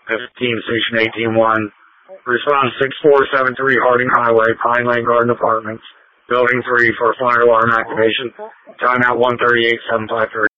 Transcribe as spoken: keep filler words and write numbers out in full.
fifteen, Station eighteen one. Response six four seven three, Harding Highway, Pine Lane Garden Apartments. Building three for fire alarm activation. Timeout one thirty-eight, seven five three.